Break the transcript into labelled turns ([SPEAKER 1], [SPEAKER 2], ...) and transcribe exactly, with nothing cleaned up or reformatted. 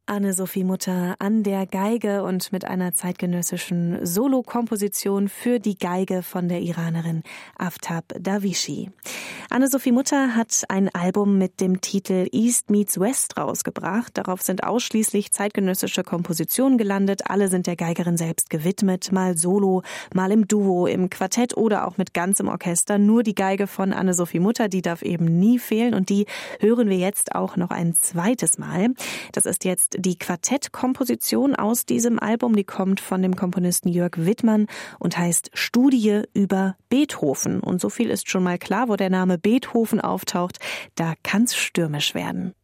[SPEAKER 1] Anne-Sophie Mutter an der Geige und mit einer zeitgenössischen Solokomposition für die Geige von der Iranerin Aftab Davichi. Anne-Sophie Mutter hat ein Album mit dem Titel East Meets West rausgebracht. Darauf sind ausschließlich zeitgenössische Kompositionen gelandet. Alle sind der Geigerin selbst gewidmet, mal solo, mal im Duo, im Quartett oder auch mit ganzem Orchester. Nur die Geige von Anne-Sophie Mutter, die darf eben nie fehlen und die hören wir jetzt auch noch ein zweites Mal. Das ist jetzt die Quartettkomposition aus diesem Album. Die kommt von dem Komponisten Jörg Widmann und heißt Studie über Beethoven. Und so viel ist schon mal klar, wo der Name Beethoven auftaucht, da kann's stürmisch werden.